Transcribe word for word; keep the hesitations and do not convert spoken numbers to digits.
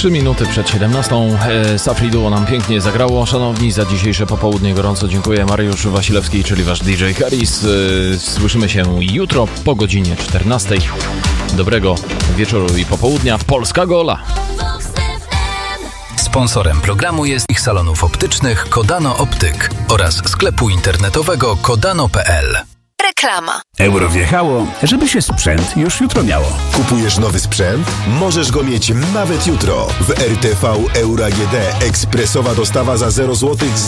Trzy minuty przed siedemnastą. E, Safri Duo nam pięknie zagrało. Szanowni, za dzisiejsze popołudnie gorąco dziękuję. Mariusz Wasilewski, czyli wasz D J Harris. E, słyszymy się jutro po godzinie czternastej. Dobrego wieczoru i popołudnia. Polska Gola! Sponsorem programu jest ich salonów optycznych Kodano Optyk oraz sklepu internetowego kodano kropka p l. Reklama. Euro wjechało, żeby się sprzęt już jutro miało. Kupujesz nowy sprzęt? Możesz go mieć nawet jutro. W R T V Euro A G D ekspresowa dostawa za zero złotych